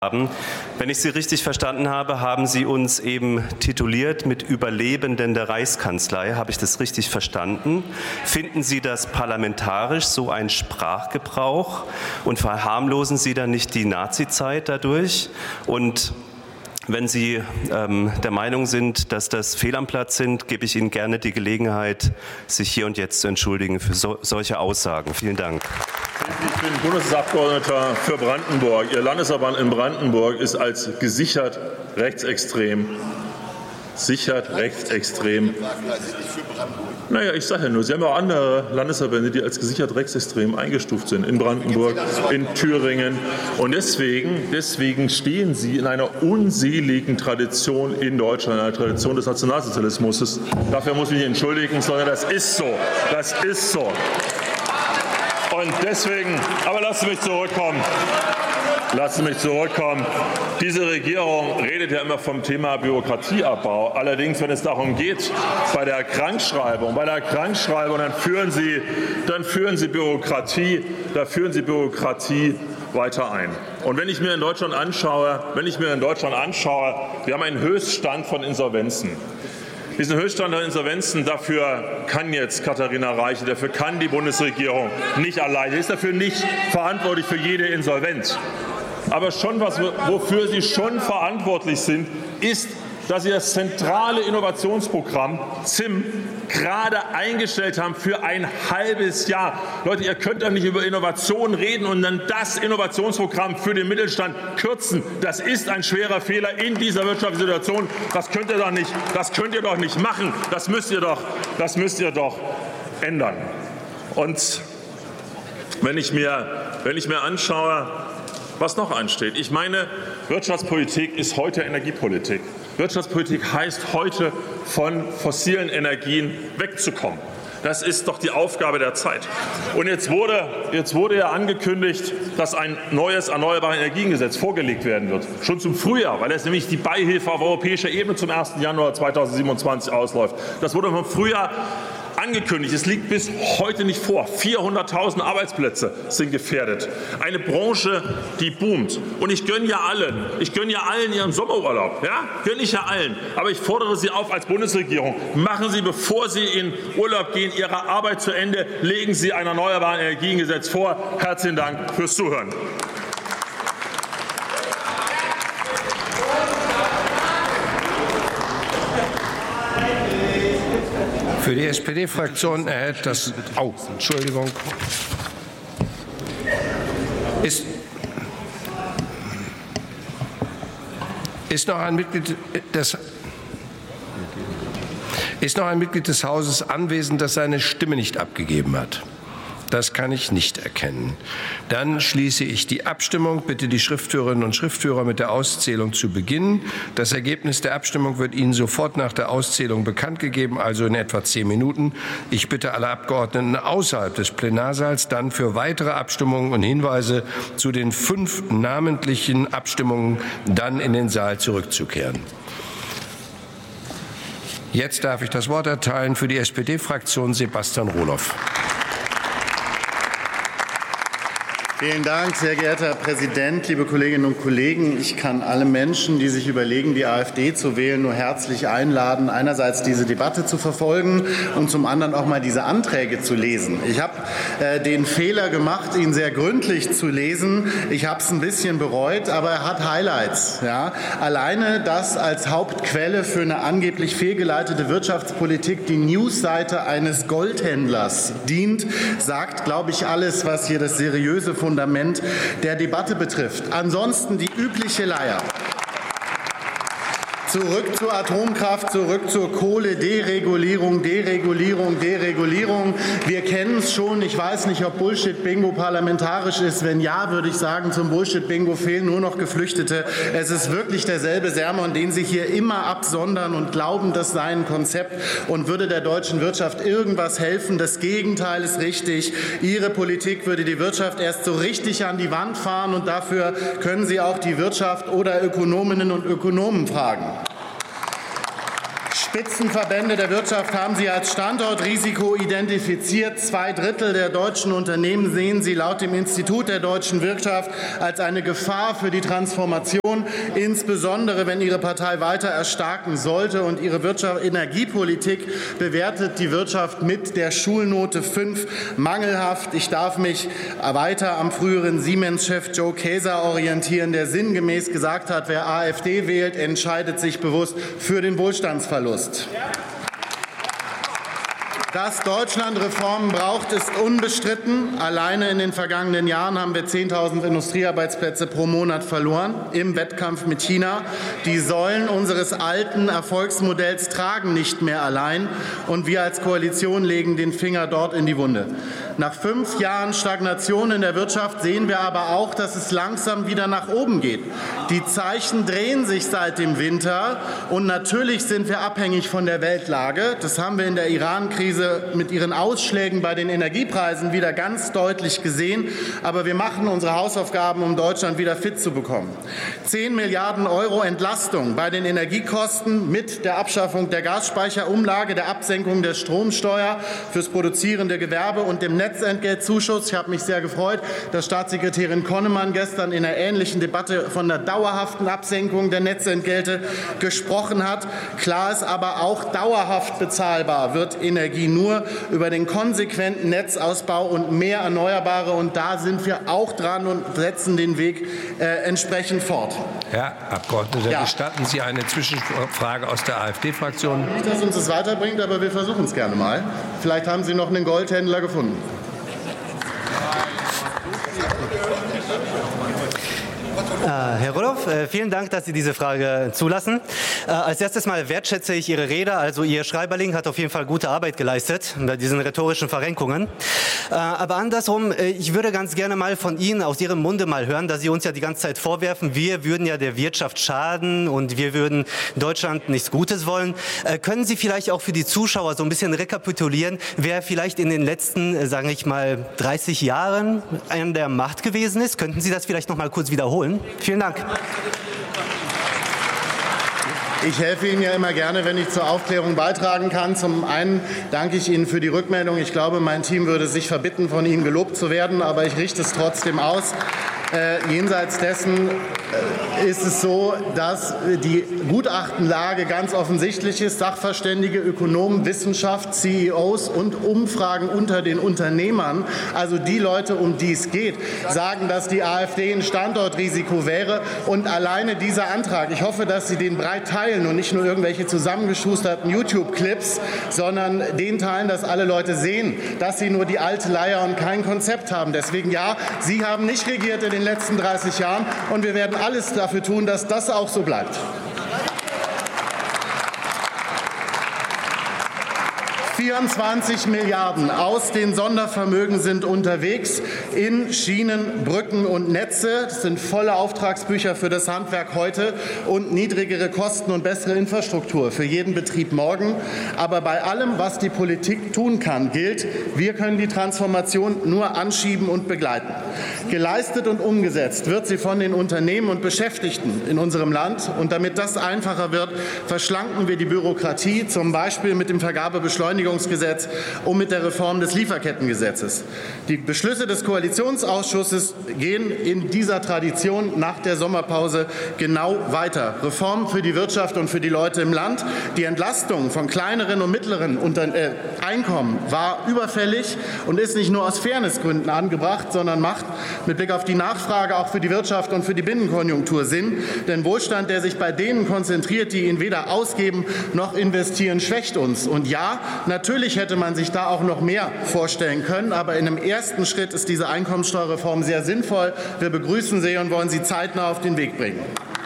Wenn ich Sie richtig verstanden habe, haben Sie uns eben tituliert mit Überlebenden der Reichskanzlei. Habe ich das richtig verstanden? Finden Sie das parlamentarisch so ein Sprachgebrauch und verharmlosen Sie dann nicht die Nazizeit dadurch? Und wenn Sie der Meinung sind, dass das fehl am Platz sind, gebe ich Ihnen gerne die Gelegenheit, sich hier und jetzt zu entschuldigen für solche Aussagen. Vielen Dank. Ich bin Bundestagsabgeordneter für Brandenburg. Ihr Landesverband in Brandenburg ist als gesichert rechtsextrem. Sichert rechtsextrem. Naja, ich sage ja nur, Sie haben ja auch andere Landesverbände, die als gesichert rechtsextrem eingestuft sind. In Brandenburg, in Thüringen. Und deswegen stehen Sie in einer unseligen Tradition in Deutschland, einer Tradition des Nationalsozialismus. Dafür muss ich mich entschuldigen, sondern das ist so. Das ist so. Und deswegen, aber lassen Sie mich zurückkommen. Diese Regierung redet ja immer vom Thema Bürokratieabbau. Allerdings, wenn es darum geht, bei der Krankschreibung, dann führen Sie Bürokratie weiter ein. Und wenn ich mir in Deutschland anschaue, wir haben einen Höchststand von Insolvenzen. Diesen Höchststand der Insolvenzen, dafür kann jetzt Katharina Reiche, dafür kann die Bundesregierung nicht alleine, ist dafür nicht verantwortlich für jede Insolvenz. Aber wofür sie schon verantwortlich sind, ist, dass sie das zentrale Innovationsprogramm ZIM gerade eingestellt haben für ein halbes Jahr. Leute, ihr könnt doch nicht über Innovation reden und dann das Innovationsprogramm für den Mittelstand kürzen. Das ist ein schwerer Fehler in dieser wirtschaftlichen Situation. Das könnt ihr doch nicht machen. Das müsst ihr doch ändern. Und wenn ich mir anschaue, was noch ansteht. Ich meine, Wirtschaftspolitik ist heute Energiepolitik. Wirtschaftspolitik heißt heute, von fossilen Energien wegzukommen. Das ist doch die Aufgabe der Zeit. Und jetzt wurde ja angekündigt, dass ein neues Erneuerbare Energiengesetz vorgelegt werden wird. Schon zum Frühjahr, weil es nämlich die Beihilfe auf europäischer Ebene zum 1. Januar 2027 ausläuft. Das wurde vom Frühjahr angekündigt. Es liegt bis heute nicht vor. 400.000 Arbeitsplätze sind gefährdet. Eine Branche, die boomt. Und ich gönne ja allen ihren Sommerurlaub. Ja? Gönne ich ja allen. Aber ich fordere Sie auf als Bundesregierung, machen Sie, bevor Sie in Urlaub gehen, Ihre Arbeit zu Ende. Legen Sie ein Erneuerbares Energiengesetz vor. Herzlichen Dank fürs Zuhören. Für die SPD-Fraktion erhält das. Entschuldigung. Ist noch ein Mitglied des Hauses anwesend, das seine Stimme nicht abgegeben hat? Das kann ich nicht erkennen. Dann schließe ich die Abstimmung. Bitte die Schriftführerinnen und Schriftführer mit der Auszählung zu beginnen. Das Ergebnis der Abstimmung wird Ihnen sofort nach der Auszählung bekannt gegeben, also in etwa 10 Minuten. Ich bitte alle Abgeordneten außerhalb des Plenarsaals dann für weitere Abstimmungen und Hinweise zu den 5 namentlichen Abstimmungen dann in den Saal zurückzukehren. Jetzt darf ich das Wort erteilen für die SPD-Fraktion Sebastian Rohloff. Vielen Dank, sehr geehrter Herr Präsident, liebe Kolleginnen und Kollegen. Ich kann alle Menschen, die sich überlegen, die AfD zu wählen, nur herzlich einladen, einerseits diese Debatte zu verfolgen und zum anderen auch mal diese Anträge zu lesen. Ich habe den Fehler gemacht, ihn sehr gründlich zu lesen. Ich habe es ein bisschen bereut, aber er hat Highlights. Ja? Alleine, dass als Hauptquelle für eine angeblich fehlgeleitete Wirtschaftspolitik die Newsseite eines Goldhändlers dient, sagt, glaube ich, alles, was hier das seriöse Fundament der Debatte betrifft. Ansonsten die übliche Leier. Zurück zur Atomkraft, zurück zur Kohle, Deregulierung, Deregulierung, Deregulierung. Wir kennen es schon. Ich weiß nicht, ob Bullshit-Bingo parlamentarisch ist. Wenn ja, würde ich sagen, zum Bullshit-Bingo fehlen nur noch Geflüchtete. Es ist wirklich derselbe Sermon, den Sie hier immer absondern und glauben, das sei ein Konzept und würde der deutschen Wirtschaft irgendwas helfen. Das Gegenteil ist richtig. Ihre Politik würde die Wirtschaft erst so richtig an die Wand fahren und dafür können Sie auch die Wirtschaft oder Ökonominnen und Ökonomen fragen. Spitzenverbände der Wirtschaft haben sie als Standortrisiko identifiziert. 2/3 der deutschen Unternehmen sehen sie laut dem Institut der deutschen Wirtschaft als eine Gefahr für die Transformation, insbesondere wenn ihre Partei weiter erstarken sollte. Und ihre Energiepolitik bewertet die Wirtschaft mit der Schulnote 5 mangelhaft. Ich darf mich weiter am früheren Siemens-Chef Joe Kaeser orientieren, der sinngemäß gesagt hat, wer AfD wählt, entscheidet sich bewusst für den Wohlstandsverlust. Dass Deutschland Reformen braucht, ist unbestritten. Alleine in den vergangenen Jahren haben wir 10.000 Industriearbeitsplätze pro Monat verloren im Wettkampf mit China. Die Säulen unseres alten Erfolgsmodells tragen nicht mehr allein, und wir als Koalition legen den Finger dort in die Wunde. Nach 5 Jahren Stagnation in der Wirtschaft sehen wir aber auch, dass es langsam wieder nach oben geht. Die Zeichen drehen sich seit dem Winter, und natürlich sind wir abhängig von der Weltlage. Das haben wir in der Iran-Krise mit ihren Ausschlägen bei den Energiepreisen wieder ganz deutlich gesehen. Aber wir machen unsere Hausaufgaben, um Deutschland wieder fit zu bekommen. 10 Milliarden € Entlastung bei den Energiekosten mit der Abschaffung der Gasspeicherumlage, der Absenkung der Stromsteuer fürs produzierende Gewerbe und dem Netzentgeltzuschuss. Ich habe mich sehr gefreut, dass Staatssekretärin Konnemann gestern in einer ähnlichen Debatte von der dauerhaften Absenkung der Netzentgelte gesprochen hat. Klar ist aber auch, dauerhaft bezahlbar wird Energie nur über den konsequenten Netzausbau und mehr Erneuerbare. Und da sind wir auch dran und setzen den Weg entsprechend fort. Herr Abgeordneter, gestatten Sie eine Zwischenfrage aus der AfD-Fraktion? Nicht, dass uns das weiterbringt, aber wir versuchen es gerne mal. Vielleicht haben Sie noch einen Goldhändler gefunden. Herr Rudolph, vielen Dank, dass Sie diese Frage zulassen. Als erstes mal wertschätze ich Ihre Rede. Also Ihr Schreiberling hat auf jeden Fall gute Arbeit geleistet bei diesen rhetorischen Verrenkungen. Aber andersrum, ich würde ganz gerne mal von Ihnen aus Ihrem Munde mal hören, dass Sie uns ja die ganze Zeit vorwerfen, wir würden ja der Wirtschaft schaden und wir würden Deutschland nichts Gutes wollen. Können Sie vielleicht auch für die Zuschauer so ein bisschen rekapitulieren, wer vielleicht in den letzten, sage ich mal, 30 Jahren an der Macht gewesen ist? Könnten Sie das vielleicht noch mal kurz wiederholen? Vielen Dank. Ich helfe Ihnen ja immer gerne, wenn ich zur Aufklärung beitragen kann. Zum einen danke ich Ihnen für die Rückmeldung. Ich glaube, mein Team würde sich verbitten, von Ihnen gelobt zu werden, aber ich richte es trotzdem aus. Jenseits dessen ist es so, dass die Gutachtenlage ganz offensichtlich ist. Sachverständige, Ökonomen, Wissenschaft, CEOs und Umfragen unter den Unternehmern, also die Leute, um die es geht, sagen, dass die AfD ein Standortrisiko wäre. Und alleine dieser Antrag, ich hoffe, dass Sie den breit teilen und nicht nur irgendwelche zusammengeschusterten YouTube-Clips, sondern den teilen, dass alle Leute sehen, dass Sie nur die alte Leier und kein Konzept haben. Deswegen ja, Sie haben nicht regiert in den letzten 30 Jahren, und wir werden alles dafür tun, dass das auch so bleibt. 24 Milliarden aus den Sondervermögen sind unterwegs in Schienen, Brücken und Netze. Das sind volle Auftragsbücher für das Handwerk heute und niedrigere Kosten und bessere Infrastruktur für jeden Betrieb morgen. Aber bei allem, was die Politik tun kann, gilt, wir können die Transformation nur anschieben und begleiten. Geleistet und umgesetzt wird sie von den Unternehmen und Beschäftigten in unserem Land. Und damit das einfacher wird, verschlanken wir die Bürokratie, zum Beispiel mit dem Vergabebeschleunigungsgesetz und mit der Reform des Lieferkettengesetzes. Die Beschlüsse des Koalitionsausschusses gehen in dieser Tradition nach der Sommerpause genau weiter. Reformen für die Wirtschaft und für die Leute im Land. Die Entlastung von kleineren und mittleren Einkommen war überfällig und ist nicht nur aus Fairnessgründen angebracht, sondern macht mit Blick auf die Nachfrage auch für die Wirtschaft und für die Binnenkonjunktur Sinn. Denn Wohlstand, der sich bei denen konzentriert, die ihn weder ausgeben noch investieren, schwächt uns. Und ja, natürlich hätte man sich da auch noch mehr vorstellen können. Aber in einem ersten Schritt ist diese Einkommensteuerreform sehr sinnvoll. Wir begrüßen sie und wollen sie zeitnah auf den Weg bringen.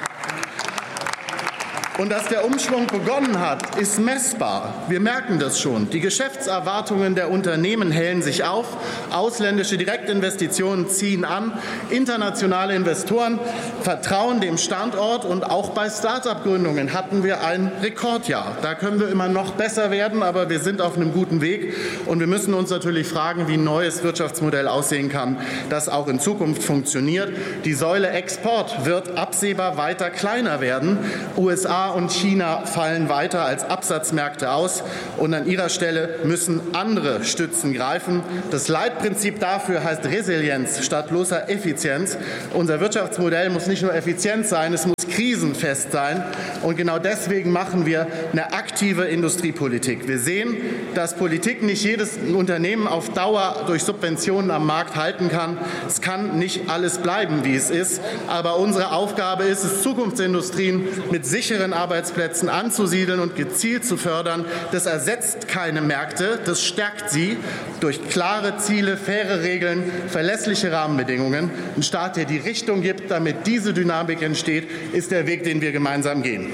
Und dass der Umschwung begonnen hat, ist messbar. Wir merken das schon. Die Geschäftserwartungen der Unternehmen hellen sich auf. Ausländische Direktinvestitionen ziehen an. Internationale Investoren vertrauen dem Standort. Und auch bei Start-up-Gründungen hatten wir ein Rekordjahr. Da können wir immer noch besser werden, aber wir sind auf einem guten Weg. Und wir müssen uns natürlich fragen, wie ein neues Wirtschaftsmodell aussehen kann, das auch in Zukunft funktioniert. Die Säule Export wird absehbar weiter kleiner werden. USA USA und China fallen weiter als Absatzmärkte aus, und an ihrer Stelle müssen andere Stützen greifen. Das Leitprinzip dafür heißt Resilienz statt bloßer Effizienz. Unser Wirtschaftsmodell muss nicht nur effizient sein, es muss krisenfest sein. Und genau deswegen machen wir eine aktive Industriepolitik. Wir sehen, dass Politik nicht jedes Unternehmen auf Dauer durch Subventionen am Markt halten kann. Es kann nicht alles bleiben, wie es ist. Aber unsere Aufgabe ist es, Zukunftsindustrien mit sicheren Arbeitsplätzen anzusiedeln und gezielt zu fördern. Das ersetzt keine Märkte, das stärkt sie durch klare Ziele, faire Regeln, verlässliche Rahmenbedingungen. Ein Staat, der die Richtung gibt, damit diese Dynamik entsteht, ist der Weg, den wir gemeinsam gehen.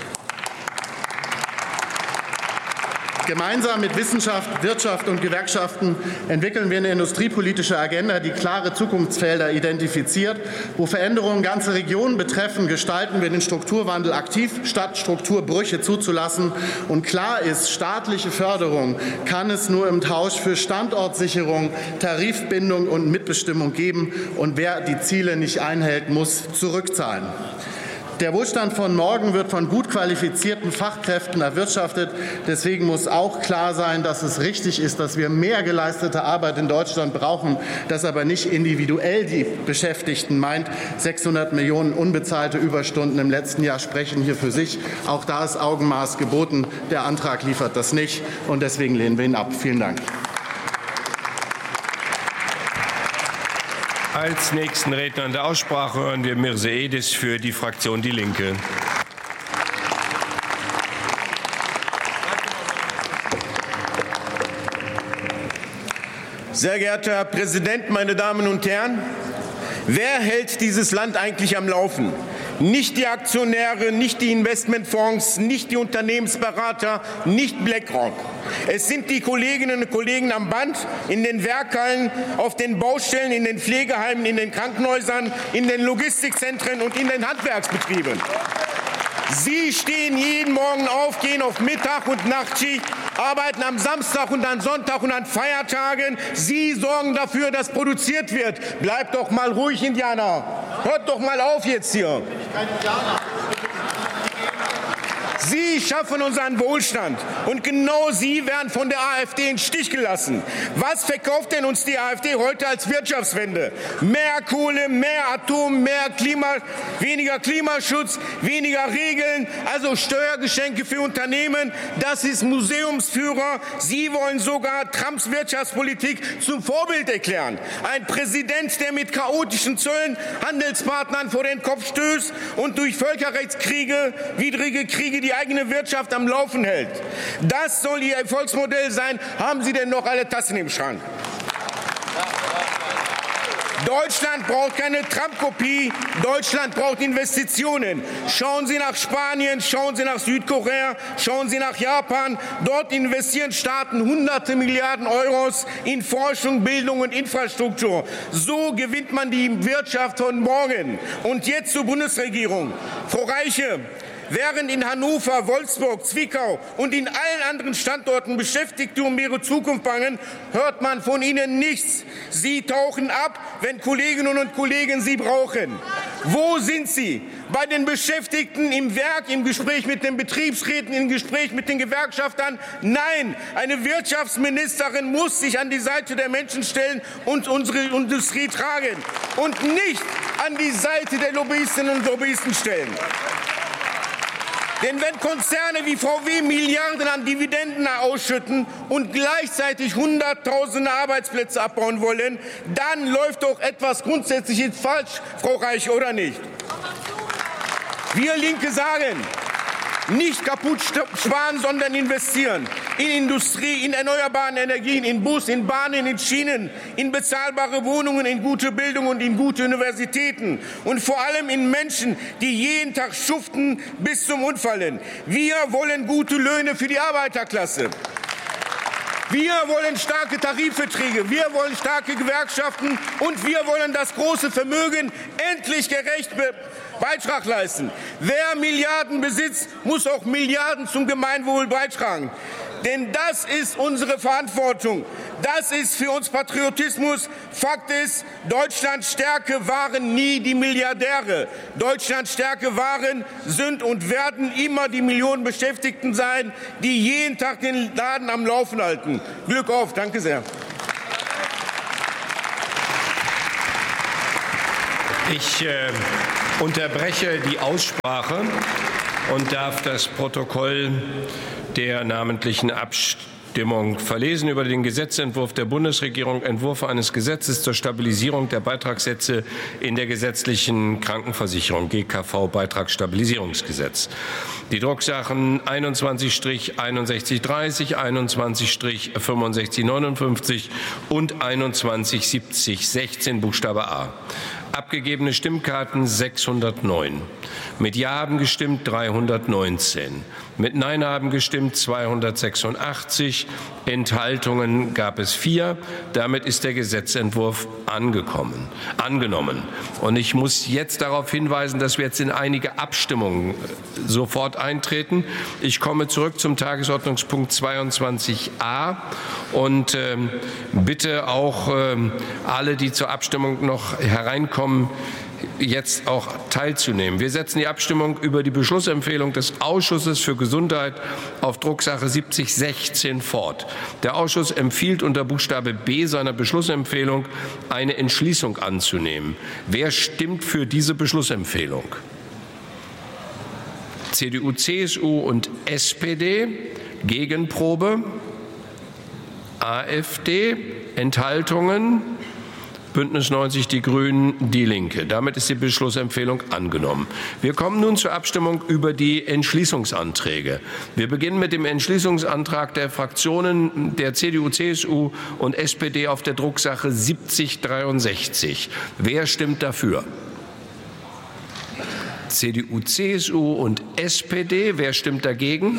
Gemeinsam mit Wissenschaft, Wirtschaft und Gewerkschaften entwickeln wir eine industriepolitische Agenda, die klare Zukunftsfelder identifiziert. Wo Veränderungen ganze Regionen betreffen, gestalten wir den Strukturwandel aktiv, statt Strukturbrüche zuzulassen. Und klar ist, staatliche Förderung kann es nur im Tausch für Standortsicherung, Tarifbindung und Mitbestimmung geben. Und wer die Ziele nicht einhält, muss zurückzahlen. Der Wohlstand von morgen wird von gut qualifizierten Fachkräften erwirtschaftet. Deswegen muss auch klar sein, dass es richtig ist, dass wir mehr geleistete Arbeit in Deutschland brauchen, das aber nicht individuell die Beschäftigten meint. 600 Millionen unbezahlte Überstunden im letzten Jahr sprechen hier für sich. Auch da ist Augenmaß geboten. Der Antrag liefert das nicht, und deswegen lehnen wir ihn ab. Vielen Dank. Als nächsten Redner in der Aussprache hören wir Mirseedis für die Fraktion Die Linke. Sehr geehrter Herr Präsident, meine Damen und Herren! Wer hält dieses Land eigentlich am Laufen? Nicht die Aktionäre, nicht die Investmentfonds, nicht die Unternehmensberater, nicht BlackRock. Es sind die Kolleginnen und Kollegen am Band, in den Werkhallen, auf den Baustellen, in den Pflegeheimen, in den Krankenhäusern, in den Logistikzentren und in den Handwerksbetrieben. Sie stehen jeden Morgen auf, gehen auf Mittag- und Nachtschicht, arbeiten am Samstag und an Sonntag und an Feiertagen. Sie sorgen dafür, dass produziert wird. Bleibt doch mal ruhig, Indianer. Hört doch mal auf jetzt hier. Sie schaffen unseren Wohlstand, und genau Sie werden von der AfD im Stich gelassen. Was verkauft denn uns die AfD heute als Wirtschaftswende? Mehr Kohle, mehr Atom, weniger Klimaschutz, weniger Regeln, also Steuergeschenke für Unternehmen. Das ist Museumsführer. Sie wollen sogar Trumps Wirtschaftspolitik zum Vorbild erklären. Ein Präsident, der mit chaotischen Zöllen Handelspartnern vor den Kopf stößt und durch Völkerrechtskriege, widrige Kriege die eigene Wirtschaft am Laufen hält. Das soll Ihr Erfolgsmodell sein. Haben Sie denn noch alle Tassen im Schrank? Deutschland braucht keine Trump-Kopie. Deutschland braucht Investitionen. Schauen Sie nach Spanien, schauen Sie nach Südkorea, schauen Sie nach Japan. Dort investieren Staaten hunderte Milliarden Euros in Forschung, Bildung und Infrastruktur. So gewinnt man die Wirtschaft von morgen. Und jetzt zur Bundesregierung. Frau Reiche, während in Hannover, Wolfsburg, Zwickau und in allen anderen Standorten Beschäftigte um ihre Zukunft bangen, hört man von Ihnen nichts. Sie tauchen ab, wenn Kolleginnen und Kollegen Sie brauchen. Wo sind Sie? Bei den Beschäftigten im Werk, im Gespräch mit den Betriebsräten, im Gespräch mit den Gewerkschaftern? Nein, eine Wirtschaftsministerin muss sich an die Seite der Menschen stellen und unsere Industrie tragen und nicht an die Seite der Lobbyistinnen und Lobbyisten stellen. Denn wenn Konzerne wie VW Milliarden an Dividenden ausschütten und gleichzeitig Hunderttausende Arbeitsplätze abbauen wollen, dann läuft doch etwas Grundsätzliches falsch, Frau Reich, oder nicht? Wir Linke sagen, nicht kaputt sparen, sondern investieren. In Industrie, in erneuerbare Energien, in Bus, in Bahnen, in Schienen, in bezahlbare Wohnungen, in gute Bildung und in gute Universitäten. Und vor allem in Menschen, die jeden Tag schuften bis zum Umfallen. Wir wollen gute Löhne für die Arbeiterklasse. Wir wollen starke Tarifverträge, wir wollen starke Gewerkschaften, und wir wollen das große Vermögen endlich gerecht Beitrag leisten. Wer Milliarden besitzt, muss auch Milliarden zum Gemeinwohl beitragen. Denn das ist unsere Verantwortung. Das ist für uns Patriotismus. Fakt ist, Deutschlands Stärke waren nie die Milliardäre. Deutschlands Stärke waren, sind und werden immer die Millionen Beschäftigten sein, die jeden Tag den Laden am Laufen halten. Glück auf. Danke sehr. Ich unterbreche die Aussprache und darf das Protokoll der namentlichen Abstimmung verlesen über den Gesetzentwurf der Bundesregierung, Entwurf eines Gesetzes zur Stabilisierung der Beitragssätze in der gesetzlichen Krankenversicherung, GKV-Beitragsstabilisierungsgesetz. Die Drucksachen 21-6130, 21-6559 und 21-7016 Buchstabe A. Abgegebene Stimmkarten 609. Mit Ja haben gestimmt 319. Mit Nein haben gestimmt 286. Enthaltungen gab es 4. Damit ist der Gesetzentwurf angenommen. Und ich muss jetzt darauf hinweisen, dass wir jetzt in einige Abstimmungen sofort eintreten. Ich komme zurück zum Tagesordnungspunkt 22a und bitte auch alle, die zur Abstimmung noch hereinkommen, jetzt auch teilzunehmen. Wir setzen die Abstimmung über die Beschlussempfehlung des Ausschusses für Gesundheit auf Drucksache 7016 fort. Der Ausschuss empfiehlt unter Buchstabe B seiner Beschlussempfehlung eine Entschließung anzunehmen. Wer stimmt für diese Beschlussempfehlung? CDU, CSU und SPD. Gegenprobe. AfD. Enthaltungen. Bündnis 90, die Grünen, die Linke. Damit ist die Beschlussempfehlung angenommen. Wir kommen nun zur Abstimmung über die Entschließungsanträge. Wir beginnen mit dem Entschließungsantrag der Fraktionen der CDU, CSU und SPD auf der Drucksache 7063. Wer stimmt dafür? CDU, CSU und SPD. Wer stimmt dagegen?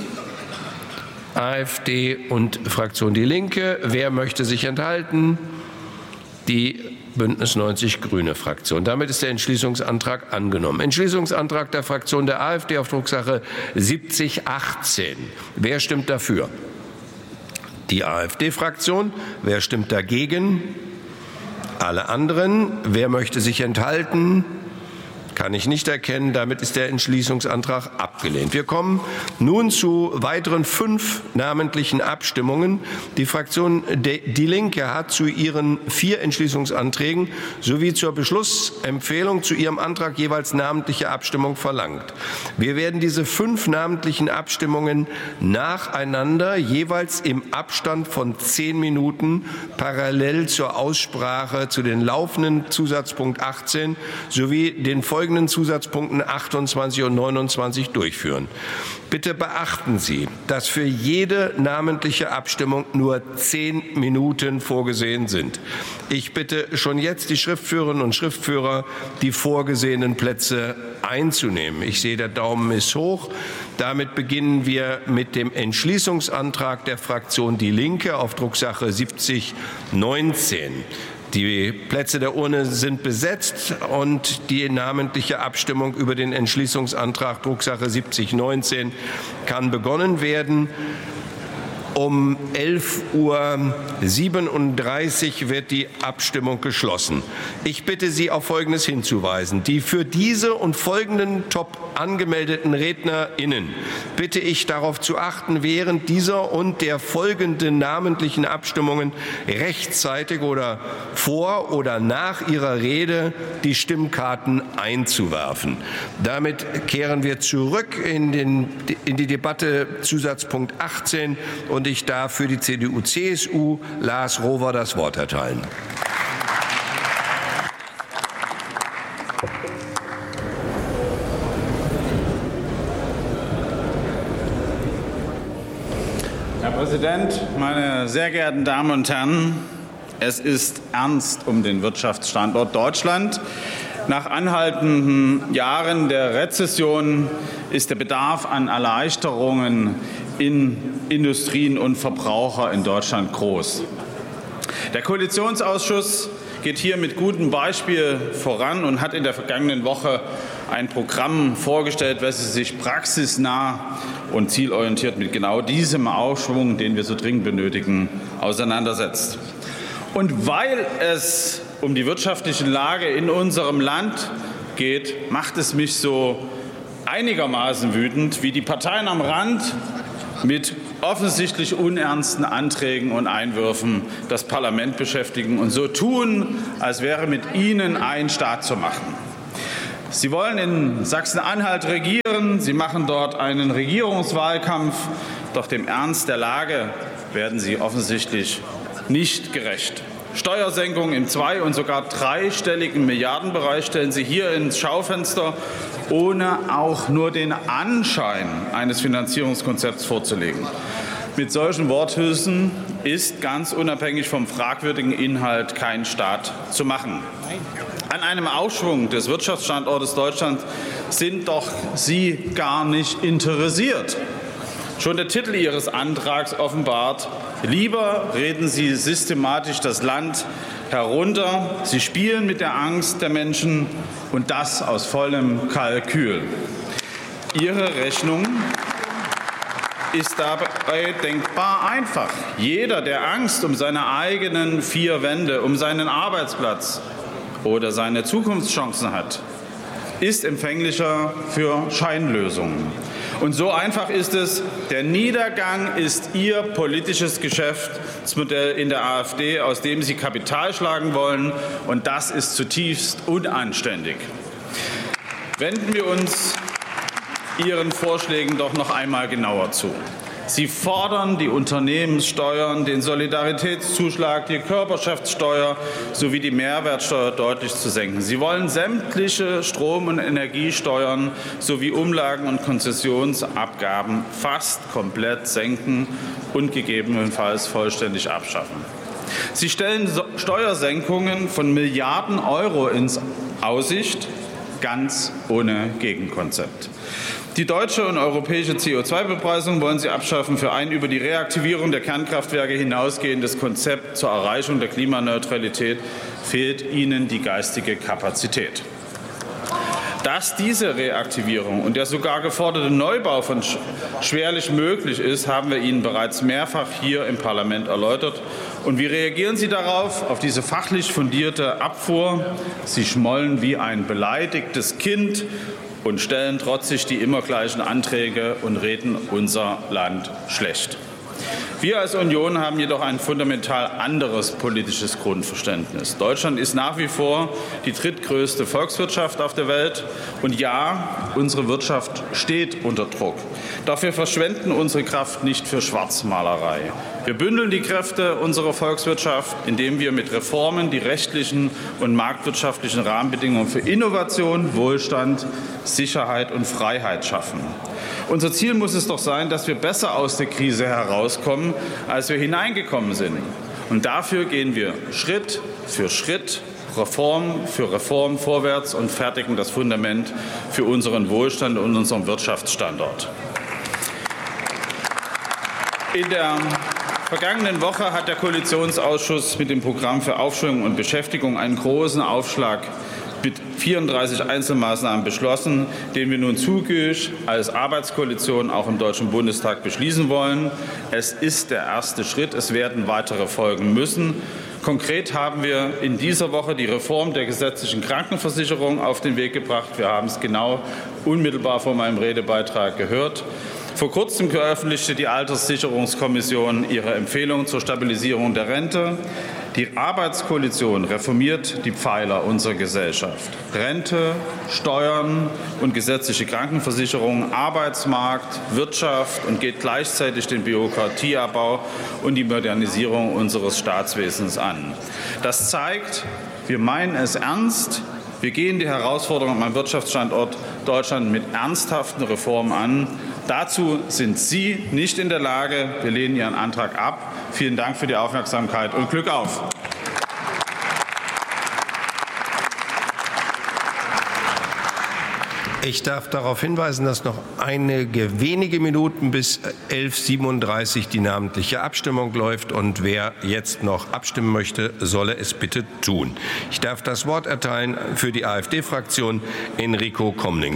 AfD und Fraktion Die Linke. Wer möchte sich enthalten? Die Bündnis 90 Grüne Fraktion. Damit ist der Entschließungsantrag angenommen. Entschließungsantrag der Fraktion der AfD auf Drucksache 7018. Wer stimmt dafür? Die AfD-Fraktion. Wer stimmt dagegen? Alle anderen. Wer möchte sich enthalten? Kann ich nicht erkennen. Damit ist der Entschließungsantrag abgelehnt. Wir kommen nun zu weiteren 5 namentlichen Abstimmungen. Die Fraktion Die Linke hat zu ihren 4 Entschließungsanträgen sowie zur Beschlussempfehlung zu ihrem Antrag jeweils namentliche Abstimmung verlangt. Wir werden diese 5 namentlichen Abstimmungen nacheinander jeweils im Abstand von 10 Minuten parallel zur Aussprache zu den laufenden Zusatzpunkt 18 sowie den folgenden Zusatzpunkten 28 und 29 durchführen. Bitte beachten Sie, dass für jede namentliche Abstimmung nur 10 Minuten vorgesehen sind. Ich bitte schon jetzt die Schriftführerinnen und Schriftführer, die vorgesehenen Plätze einzunehmen. Ich sehe, der Daumen ist hoch. Damit beginnen wir mit dem Entschließungsantrag der Fraktion Die Linke auf Drucksache 7019. Die Plätze der Urne sind besetzt und die namentliche Abstimmung über den Entschließungsantrag Drucksache 7019 kann begonnen werden. Um 11:37 Uhr wird die Abstimmung geschlossen. Ich bitte Sie, auf Folgendes hinzuweisen. Die für diese und folgenden top angemeldeten RednerInnen bitte ich darauf zu achten, während dieser und der folgenden namentlichen Abstimmungen rechtzeitig oder vor oder nach ihrer Rede die Stimmkarten einzuwerfen. Damit kehren wir zurück in die Debatte Zusatzpunkt 18 und ich darf für die CDU-CSU Lars Rohwer das Wort erteilen. Herr Präsident, meine sehr geehrten Damen und Herren! Es ist ernst um den Wirtschaftsstandort Deutschland. Nach anhaltenden Jahren der Rezession ist der Bedarf an Erleichterungen in Industrien und Verbraucher in Deutschland groß. Der Koalitionsausschuss geht hier mit gutem Beispiel voran und hat in der vergangenen Woche ein Programm vorgestellt, welches sich praxisnah und zielorientiert mit genau diesem Aufschwung, den wir so dringend benötigen, auseinandersetzt. Und weil es um die wirtschaftliche Lage in unserem Land geht, macht es mich so einigermaßen wütend, wie die Parteien am Rand mit offensichtlich unernsten Anträgen und Einwürfen das Parlament beschäftigen und so tun, als wäre mit ihnen ein Staat zu machen. Sie wollen in Sachsen-Anhalt regieren, sie machen dort einen Regierungswahlkampf, doch dem Ernst der Lage werden sie offensichtlich nicht gerecht. Steuersenkungen im zwei- und sogar dreistelligen Milliardenbereich stellen Sie hier ins Schaufenster, ohne auch nur den Anschein eines Finanzierungskonzepts vorzulegen. Mit solchen Worthülsen ist ganz unabhängig vom fragwürdigen Inhalt kein Staat zu machen. An einem Aufschwung des Wirtschaftsstandortes Deutschland sind doch Sie gar nicht interessiert. Schon der Titel Ihres Antrags offenbart: Lieber reden Sie systematisch das Land herunter. Sie spielen mit der Angst der Menschen, und das aus vollem Kalkül. Ihre Rechnung ist dabei denkbar einfach. Jeder, der Angst um seine eigenen vier Wände, um seinen Arbeitsplatz oder seine Zukunftschancen hat, ist empfänglicher für Scheinlösungen. Und so einfach ist es. Der Niedergang ist Ihr politisches Geschäftsmodell in der AfD, aus dem Sie Kapital schlagen wollen. Und das ist zutiefst unanständig. Wenden wir uns Ihren Vorschlägen doch noch einmal genauer zu. Sie fordern die Unternehmenssteuern, den Solidaritätszuschlag, die Körperschaftssteuer sowie die Mehrwertsteuer deutlich zu senken. Sie wollen sämtliche Strom- und Energiesteuern sowie Umlagen und Konzessionsabgaben fast komplett senken und gegebenenfalls vollständig abschaffen. Sie stellen Steuersenkungen von Milliarden Euro in Aussicht, ganz ohne Gegenkonzept. Die deutsche und europäische CO2-Bepreisung wollen Sie abschaffen. Für ein über die Reaktivierung der Kernkraftwerke hinausgehendes Konzept zur Erreichung der Klimaneutralität fehlt Ihnen die geistige Kapazität. Dass diese Reaktivierung und der sogar geforderte Neubau von schwerlich möglich ist, haben wir Ihnen bereits mehrfach hier im Parlament erläutert. Und wie reagieren Sie darauf, auf diese fachlich fundierte Abfuhr? Sie schmollen wie ein beleidigtes Kind und stellen trotzig die immer gleichen Anträge und reden unser Land schlecht. Wir als Union haben jedoch ein fundamental anderes politisches Grundverständnis. Deutschland ist nach wie vor die drittgrößte Volkswirtschaft auf der Welt. Und ja, unsere Wirtschaft steht unter Druck. Doch wir verschwenden unsere Kraft nicht für Schwarzmalerei. Wir bündeln die Kräfte unserer Volkswirtschaft, indem wir mit Reformen die rechtlichen und marktwirtschaftlichen Rahmenbedingungen für Innovation, Wohlstand, Sicherheit und Freiheit schaffen. Unser Ziel muss es doch sein, dass wir besser aus der Krise herauskommen, als wir hineingekommen sind. Und dafür gehen wir Schritt für Schritt, Reform für Reform vorwärts und fertigen das Fundament für unseren Wohlstand und unseren Wirtschaftsstandort. In der vergangenen Woche hat der Koalitionsausschuss mit dem Programm für Aufschwung und Beschäftigung einen großen Aufschlag mit 34 Einzelmaßnahmen beschlossen, den wir nun zügig als Arbeitskoalition auch im Deutschen Bundestag beschließen wollen. Es ist der erste Schritt. Es werden weitere folgen müssen. Konkret haben wir in dieser Woche die Reform der gesetzlichen Krankenversicherung auf den Weg gebracht. Wir haben es genau unmittelbar vor meinem Redebeitrag gehört. Vor kurzem veröffentlichte die Alterssicherungskommission ihre Empfehlungen zur Stabilisierung der Rente. Die Arbeitskoalition reformiert die Pfeiler unserer Gesellschaft: Rente, Steuern und gesetzliche Krankenversicherung, Arbeitsmarkt, Wirtschaft und geht gleichzeitig den Bürokratieabbau und die Modernisierung unseres Staatswesens an. Das zeigt, wir meinen es ernst. Wir gehen die Herausforderungen am Wirtschaftsstandort Deutschland mit ernsthaften Reformen an. Dazu sind Sie nicht in der Lage. Wir lehnen Ihren Antrag ab. Vielen Dank für die Aufmerksamkeit und Glück auf. Ich darf darauf hinweisen, dass noch einige wenige Minuten bis 11:37 Uhr die namentliche Abstimmung läuft. Und wer jetzt noch abstimmen möchte, solle es bitte tun. Ich darf das Wort erteilen für die AfD-Fraktion Enrico Komning.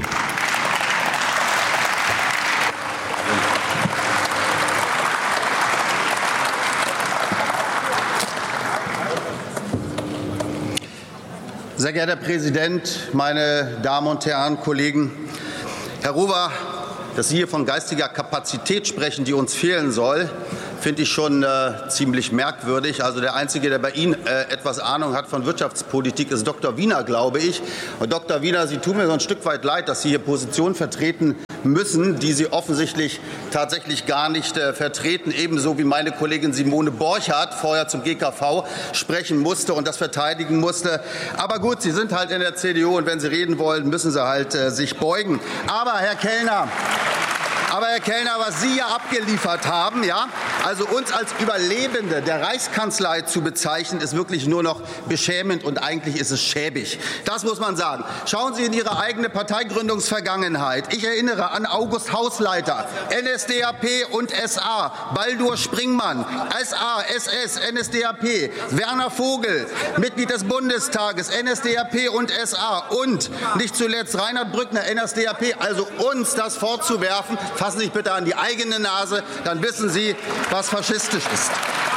Sehr geehrter Herr Präsident, meine Damen und Herren, Kollegen! Herr Rover, dass Sie hier von geistiger Kapazität sprechen, die uns fehlen soll, finde ich schon ziemlich merkwürdig. Also der Einzige, der bei Ihnen etwas Ahnung hat von Wirtschaftspolitik, ist Dr. Wiener, glaube ich. Und Dr. Wiener, Sie tun mir so ein Stück weit leid, dass Sie hier Positionen vertreten müssen, die Sie offensichtlich tatsächlich gar nicht vertreten, ebenso wie meine Kollegin Simone Borchardt vorher zum GKV sprechen musste und das verteidigen musste. Aber gut, Sie sind halt in der CDU, und wenn Sie reden wollen, müssen Sie halt sich beugen. Aber Herr Kellner, was Sie ja abgeliefert haben, ja, also uns als Überlebende der Reichskanzlei zu bezeichnen, ist wirklich nur noch beschämend, und eigentlich ist es schäbig. Das muss man sagen. Schauen Sie in Ihre eigene Parteigründungsvergangenheit. Ich erinnere an August Hausleiter, NSDAP und SA, Baldur Springmann, SA, SS, NSDAP, Werner Vogel, Mitglied des Bundestages, NSDAP und SA, und nicht zuletzt Reinhard Brückner, NSDAP. Also uns das vorzuwerfen, fassen Sie sich bitte an die eigene Nase, dann wissen Sie, was faschistisch ist.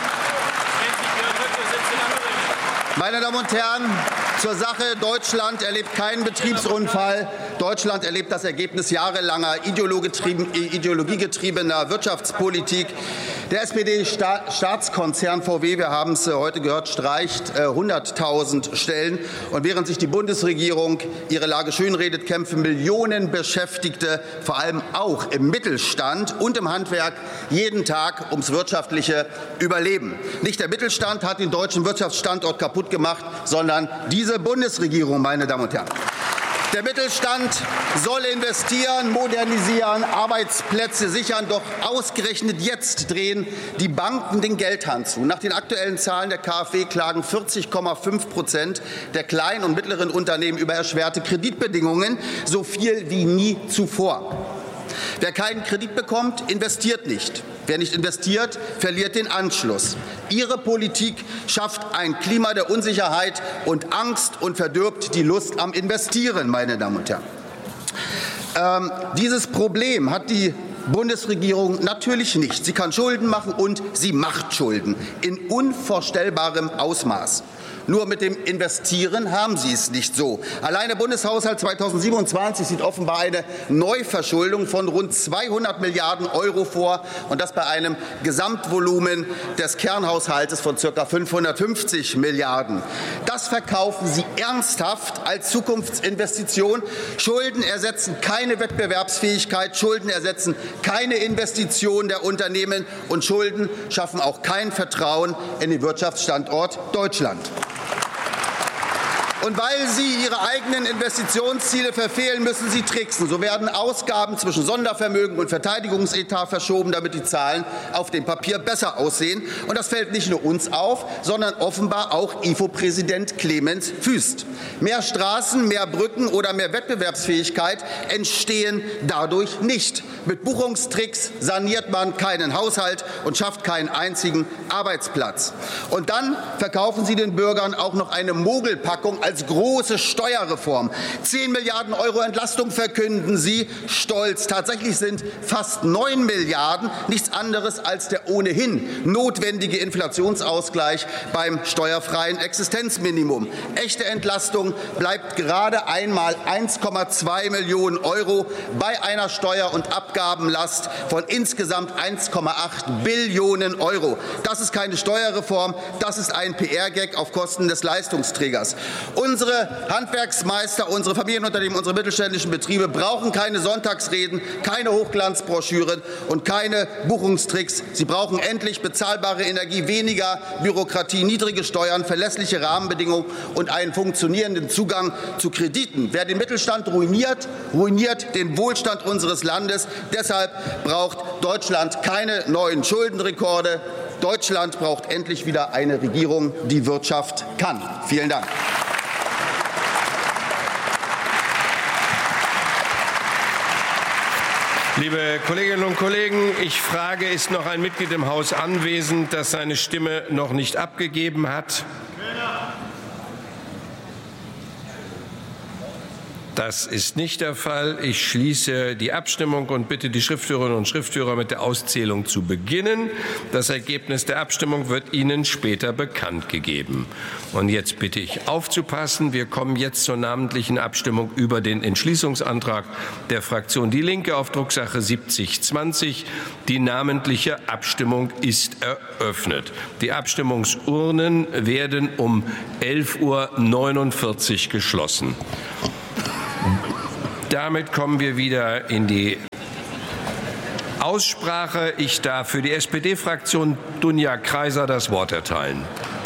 Meine Damen und Herren, zur Sache: Deutschland erlebt keinen Betriebsunfall. Deutschland erlebt das Ergebnis jahrelanger ideologiegetriebener Wirtschaftspolitik. Der SPD-Staatskonzern VW, wir haben es heute gehört, streicht 100.000 Stellen. Und während sich die Bundesregierung ihre Lage schönredet, kämpfen Millionen Beschäftigte, vor allem auch im Mittelstand und im Handwerk, jeden Tag ums wirtschaftliche Überleben. Nicht der Mittelstand hat den deutschen Wirtschaftsstandort kaputt gemacht, sondern diese Bundesregierung, meine Damen und Herren. Der Mittelstand soll investieren, modernisieren, Arbeitsplätze sichern, doch ausgerechnet jetzt drehen die Banken den Geldhahn zu. Nach den aktuellen Zahlen der KfW klagen 40,5% der kleinen und mittleren Unternehmen über erschwerte Kreditbedingungen, so viel wie nie zuvor. Wer keinen Kredit bekommt, investiert nicht. Wer nicht investiert, verliert den Anschluss. Ihre Politik schafft ein Klima der Unsicherheit und Angst und verdirbt die Lust am Investieren, meine Damen und Herren. Dieses Problem hat die Bundesregierung natürlich nicht. Sie kann Schulden machen, und sie macht Schulden in unvorstellbarem Ausmaß. Nur mit dem Investieren haben Sie es nicht so. Allein der Bundeshaushalt 2027 sieht offenbar eine Neuverschuldung von rund 200 Milliarden € vor, und das bei einem Gesamtvolumen des Kernhaushaltes von ca. 550 Milliarden. Das verkaufen Sie ernsthaft als Zukunftsinvestition. Schulden ersetzen keine Wettbewerbsfähigkeit, Schulden ersetzen keine Investitionen der Unternehmen, und Schulden schaffen auch kein Vertrauen in den Wirtschaftsstandort Deutschland. Und weil Sie Ihre eigenen Investitionsziele verfehlen, müssen Sie tricksen. So werden Ausgaben zwischen Sondervermögen und Verteidigungsetat verschoben, damit die Zahlen auf dem Papier besser aussehen. Und das fällt nicht nur uns auf, sondern offenbar auch IFO-Präsident Clemens Fuest. Mehr Straßen, mehr Brücken oder mehr Wettbewerbsfähigkeit entstehen dadurch nicht. Mit Buchungstricks saniert man keinen Haushalt und schafft keinen einzigen Arbeitsplatz. Und dann verkaufen Sie den Bürgern auch noch eine Mogelpackung als große Steuerreform. 10 Milliarden € Entlastung verkünden Sie stolz. Tatsächlich sind fast 9 Milliarden nichts anderes als der ohnehin notwendige Inflationsausgleich beim steuerfreien Existenzminimum. Echte Entlastung bleibt gerade einmal 1,2 Millionen € bei einer Steuer- und Abgabenlast von insgesamt 1,8 Billionen €. Das ist keine Steuerreform, das ist ein PR-Gag auf Kosten des Leistungsträgers. Unsere Handwerksmeister, unsere Familienunternehmen, unsere mittelständischen Betriebe brauchen keine Sonntagsreden, keine Hochglanzbroschüren und keine Buchungstricks. Sie brauchen endlich bezahlbare Energie, weniger Bürokratie, niedrige Steuern, verlässliche Rahmenbedingungen und einen funktionierenden Zugang zu Krediten. Wer den Mittelstand ruiniert, ruiniert den Wohlstand unseres Landes. Deshalb braucht Deutschland keine neuen Schuldenrekorde. Deutschland braucht endlich wieder eine Regierung, die Wirtschaft kann. Vielen Dank. Liebe Kolleginnen und Kollegen, ich frage, ist noch ein Mitglied im Haus anwesend, das seine Stimme noch nicht abgegeben hat? Das ist nicht der Fall. Ich schließe die Abstimmung und bitte die Schriftführerinnen und Schriftführer mit der Auszählung zu beginnen. Das Ergebnis der Abstimmung wird Ihnen später bekannt gegeben. Und jetzt bitte ich aufzupassen. Wir kommen jetzt zur namentlichen Abstimmung über den Entschließungsantrag der Fraktion Die Linke auf Drucksache 7020. Die namentliche Abstimmung ist eröffnet. Die Abstimmungsurnen werden um 11:49 Uhr geschlossen. Damit kommen wir wieder in die Aussprache. Ich darf für die SPD-Fraktion Dunja Kreiser das Wort erteilen.